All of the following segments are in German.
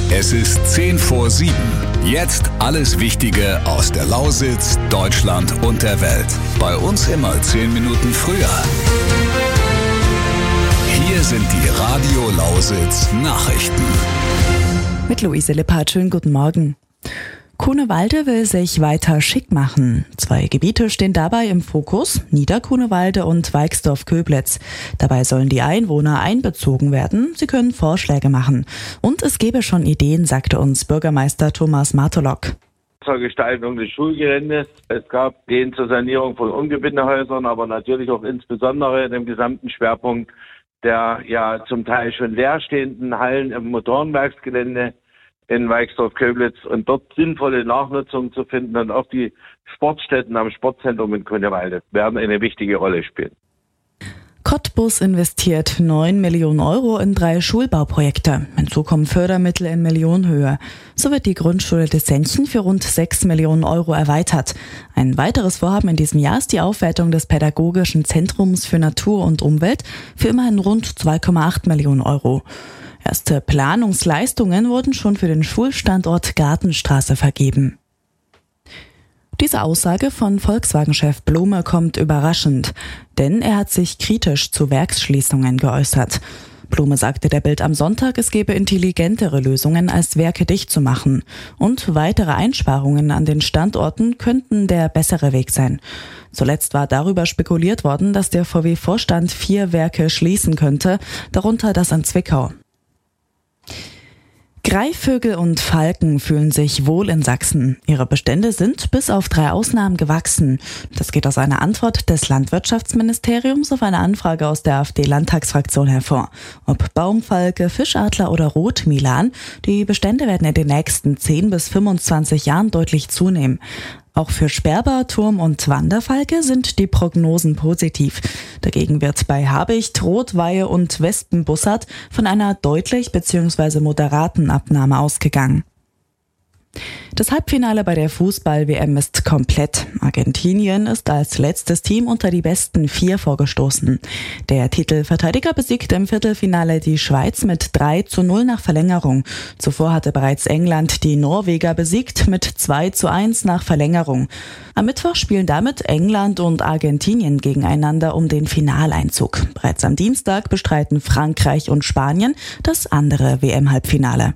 Es ist 10 vor 7. Jetzt alles Wichtige aus der Lausitz, Deutschland und der Welt. Bei uns immer 10 Minuten früher. Hier sind die Radio Lausitz Nachrichten. Mit Luise Lippert, schönen guten Morgen. Grunewalde will sich weiter schick machen. 2 Gebiete stehen dabei im Fokus, Niedergrunewalde und Weixdorf-Köblitz. Dabei sollen die Einwohner einbezogen werden. Sie können Vorschläge machen. Und es gebe schon Ideen, sagte uns Bürgermeister Thomas Martolok. Zur Gestaltung des Schulgeländes. Es gab Ideen zur Sanierung von Ungebindehäusern, aber natürlich auch insbesondere dem gesamten Schwerpunkt der ja zum Teil schon leerstehenden Hallen im Motorenwerksgelände in Weixdorf-Köblitz und dort sinnvolle Nachnutzung zu finden, und auch die Sportstätten am Sportzentrum in Grunewalde werden eine wichtige Rolle spielen. Cottbus investiert 9 Millionen Euro in 3 Schulbauprojekte. Hinzu kommen Fördermittel in Millionenhöhe. So wird die Grundschule Dessenchen für rund 6 Millionen Euro erweitert. Ein weiteres Vorhaben in diesem Jahr ist die Aufwertung des Pädagogischen Zentrums für Natur und Umwelt für immerhin rund 2,8 Millionen Euro. Erste Planungsleistungen wurden schon für den Schulstandort Gartenstraße vergeben. Diese Aussage von Volkswagen-Chef Blume kommt überraschend, denn er hat sich kritisch zu Werksschließungen geäußert. Blume sagte der Bild am Sonntag, es gebe intelligentere Lösungen, als Werke dicht zu machen. Und weitere Einsparungen an den Standorten könnten der bessere Weg sein. Zuletzt war darüber spekuliert worden, dass der VW-Vorstand 4 Werke schließen könnte, darunter das in Zwickau. Greifvögel und Falken fühlen sich wohl in Sachsen. Ihre Bestände sind bis auf 3 Ausnahmen gewachsen. Das geht aus einer Antwort des Landwirtschaftsministeriums auf eine Anfrage aus der AfD-Landtagsfraktion hervor. Ob Baumfalke, Fischadler oder Rotmilan, die Bestände werden in den nächsten 10 bis 25 Jahren deutlich zunehmen. Auch für Sperber, Turm- und Wanderfalke sind die Prognosen positiv. Dagegen wird bei Habicht, Rotweihe und Wespenbussard von einer deutlich bzw. moderaten Abnahme ausgegangen. Das Halbfinale bei der Fußball-WM ist komplett. Argentinien ist als letztes Team unter die besten 4 vorgestoßen. Der Titelverteidiger besiegte im Viertelfinale die Schweiz mit 3:0 nach Verlängerung. Zuvor hatte bereits England die Norweger besiegt mit 2:1 nach Verlängerung. Am Mittwoch spielen damit England und Argentinien gegeneinander um den Finaleinzug. Bereits am Dienstag bestreiten Frankreich und Spanien das andere WM-Halbfinale.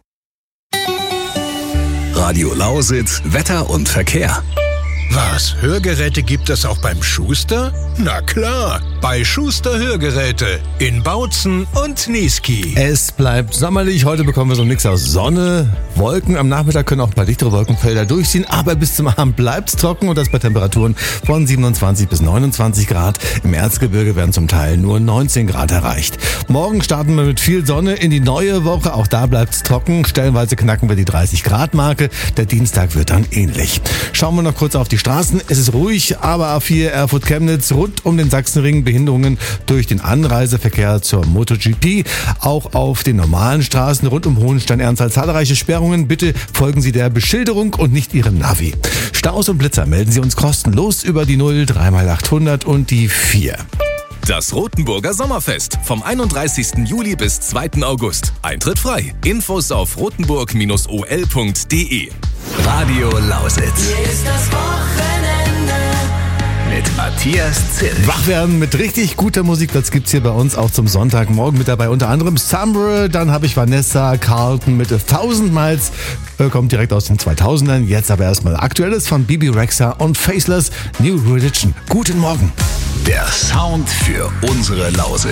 Radio Lausitz, Wetter und Verkehr. Was, Hörgeräte gibt es auch beim Schuster? Na klar, bei Schuster Hörgeräte in Bautzen und Niesky. Es bleibt sommerlich, heute bekommen wir so einen Mix aus Sonne, Wolken. Am Nachmittag können auch ein paar dichtere Wolkenfelder durchziehen, aber bis zum Abend bleibt's trocken und das bei Temperaturen von 27 bis 29 Grad. Im Erzgebirge werden zum Teil nur 19 Grad erreicht. Morgen starten wir mit viel Sonne in die neue Woche, auch da bleibt's trocken. Stellenweise knacken wir die 30 Grad Marke, der Dienstag wird dann ähnlich. Schauen wir noch kurz auf die Straßen. Es ist ruhig, aber A4 Erfurt-Chemnitz rund um den Sachsenring Behinderungen durch den Anreiseverkehr zur MotoGP. Auch auf den normalen Straßen rund um Hohenstein-Ernstthal zahlreiche Sperrungen. Bitte folgen Sie der Beschilderung und nicht Ihrem Navi. Staus und Blitzer melden Sie uns kostenlos über die 0 3x800 und die 4. Das Rotenburger Sommerfest vom 31. Juli bis 2. August. Eintritt frei. Infos auf rotenburg-ol.de. Radio Lausitz. Hier ist das Wochenende Mit Matthias Zill. Wach werden mit richtig guter Musik, das gibt's hier bei uns auch zum Sonntagmorgen mit dabei. Unter anderem Summer, dann habe ich Vanessa Carlton mit 1000 Miles, kommt direkt aus den 2000ern. Jetzt aber erstmal Aktuelles von Bibi Rexha und Faceless, New Religion. Guten Morgen. Der Sound für unsere Lausitz.